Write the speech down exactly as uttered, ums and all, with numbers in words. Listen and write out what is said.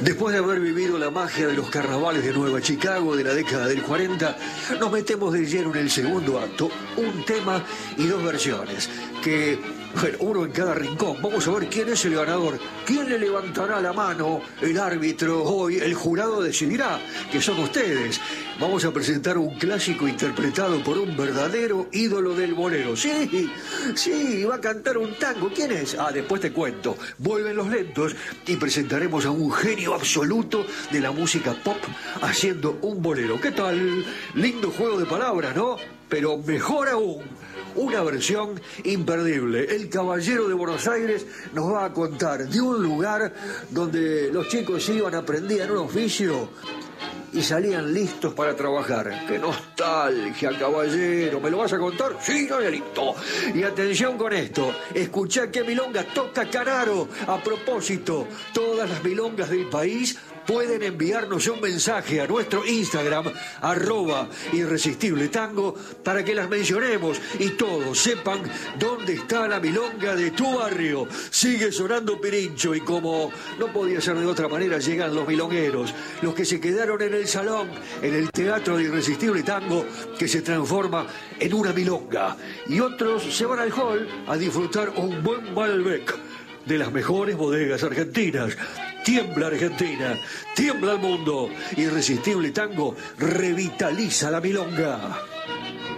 Después de haber vivido la magia de los carnavales de Nueva Chicago de la década del cuarenta, nos metemos de lleno en el segundo acto, un tema y dos versiones, que, bueno, uno en cada rincón. Vamos a ver quién es el ganador, quién le levantará la mano, el árbitro, hoy el jurado decidirá, que son ustedes. Vamos a presentar un clásico interpretado por un verdadero ídolo del bolero. Sí, sí, va a cantar un tango. ¿Quién es? Ah, después te cuento. Vuelven los lentos y presentaremos a un genio absoluto de la música pop haciendo un bolero. ¿Qué tal? Lindo juego de palabras, ¿no? Pero mejor aún, una versión imperdible. El Caballero de Buenos Aires nos va a contar de un lugar donde los chicos iban, aprendían un oficio y salían listos para trabajar. ¡Qué nostalgia, Caballero! ¿Me lo vas a contar? Sí, no, listo. Y atención con esto. Escuchá qué milonga toca Canaro. A propósito, todas las milongas del país pueden enviarnos un mensaje a nuestro Instagram, arroba Irresistible Tango, para que las mencionemos y todos sepan dónde está la milonga de tu barrio. Sigue sonando Pirincho y como no podía ser de otra manera, llegan los milongueros, los que se quedaron en el salón, en el teatro de Irresistible Tango, que se transforma en una milonga. Y otros se van al hall a disfrutar un buen Malbec de las mejores bodegas argentinas. Tiembla Argentina, tiembla el mundo. Irresistible Tango revitaliza la milonga.